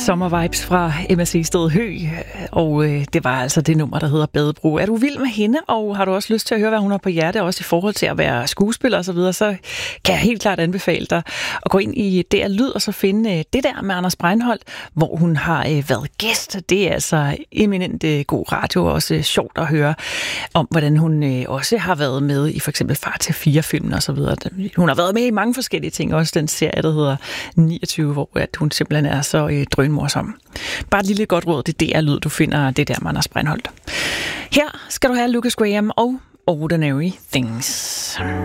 sommervibes fra Emma Seested Høeg, og det var altså det nummer, der hedder Badebro. Er du vild med hende, og har du også lyst til at høre, hvad hun har på hjerte, også i forhold til at være skuespiller og så videre, så kan jeg helt klart anbefale dig at gå ind i DR Lyd og så finde det der med Anders Breinholt, hvor hun har været gæst. Det er altså eminent god radio, og også sjovt at høre om, hvordan hun også har været med i for eksempel Far til 4-filmen og så videre. Hun har været med i mange forskellige ting, også den serie, der hedder 29, hvor at hun simpelthen er så drønmorsom. Bare et lille godt råd, det er lyd, du finder det der med Anders Breinholt. Her skal du have Lucas Graham og Ordinary Things.